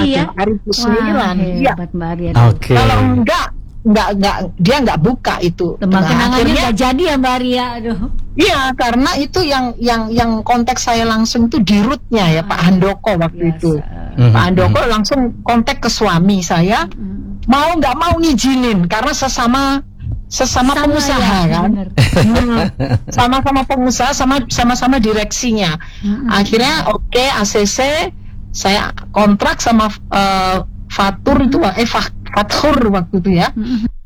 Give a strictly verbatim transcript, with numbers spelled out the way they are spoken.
ya. hari ke sembilan. Iya. Hebat Mbak Arya. Oke. Kalau enggak, enggak, enggak, dia enggak buka itu. Teman Nah, kenangannya akhirnya- enggak jadi ya Mbak Arya. Aduh. Iya, karena itu yang yang yang konteks saya langsung itu di rootnya ya Pak Handoko waktu Biasa. itu. Mhm. Pak Handoko langsung kontak ke suami saya, Mm. mau nggak mau ngizinin karena sesama sesama Sama pengusaha ya, kan. bener. Hmm, sama-sama pengusaha, sama sama-sama direksinya. Mm-mm. Akhirnya oke A C C saya kontrak sama eh, Fatur itu eh Fa- Fathur waktu itu ya. Mm-mm.